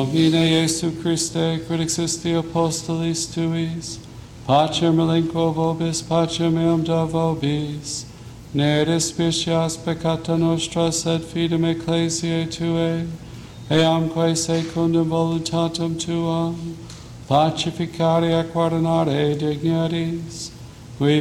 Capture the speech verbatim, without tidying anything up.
Domine Iesu Christe, quid existi apostolis tuis, pacem relinquo vobis, pacem meum da vobis, ne despicias peccata nostra, sed fidem ecclesiae Tuae, eamque secundum voluntatem Tuam, pacificare et guardinare dignities, qui